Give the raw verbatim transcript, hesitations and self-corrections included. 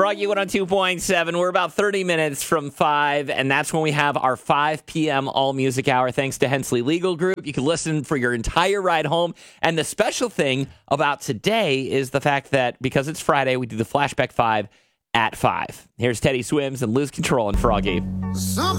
Froggy one oh two point seven. We're about thirty minutes from five, and that's when we have our five p.m. All Music Hour. Thanks to Hensley Legal Group. You can listen for your entire ride home. And the special thing about today is the fact that because it's Friday, we do the Flashback five at five. Here's Teddy Swims and Lose Control and Froggy. Something